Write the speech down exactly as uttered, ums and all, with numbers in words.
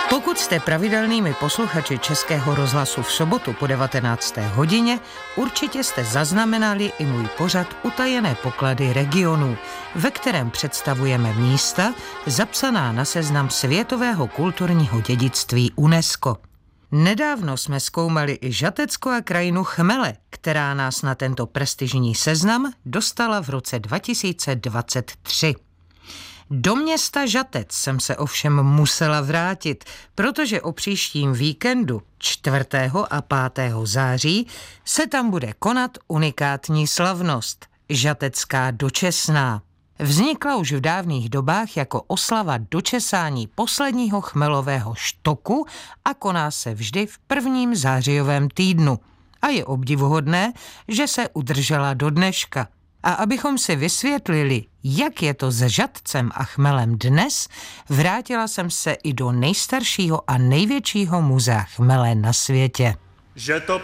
Pokud jste pravidelnými posluchači Českého rozhlasu v sobotu po devatenácté hodině, určitě jste zaznamenali i můj pořad Utajené poklady regionů, ve kterém představujeme místa zapsaná na seznam světového kulturního dědictví UNESCO. Nedávno jsme zkoumali i Žatecko a krajinu chmele, která nás na tento prestižní seznam dostala v roce dva tisíce dvacet tři. Do města Žatec jsem se ovšem musela vrátit, protože o příštím víkendu čtvrtého a pátého září se tam bude konat unikátní slavnost – Žatecká dočesná. Vznikla už v dávných dobách jako oslava dočesání posledního chmelového štoku a koná se vždy v prvním zářijovém týdnu. A je obdivuhodné, že se udržela do dneška. A abychom si vysvětlili, jak je to s Žatcem a chmelem dnes, vrátila jsem se i do nejstaršího a největšího muzea chmele na světě. Že to